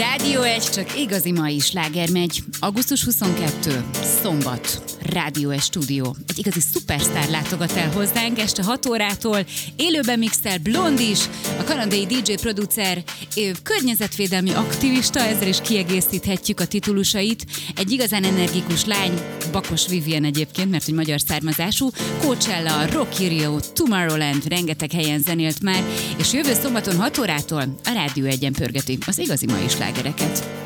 Rádió 1, csak igazi mai sláger megy. Augusztus 22, szombat. Rádió 1 stúdió. Egy igazi szupersztár látogat el hozzánk este 6 órától. Élőben mixel Blondis, a kanadai DJ producer, környezetvédelmi aktivista, ezzel is kiegészíthetjük a titulusait. Egy igazán energikus lány, Bakos Vivien egyébként, mert hogy magyar származású, Coachella, Rock in Rio, Tomorrowland, rengeteg helyen zenélt már, és jövő szombaton 6 órától a Rádió 1-en pörgeti az igazi mai slágereket.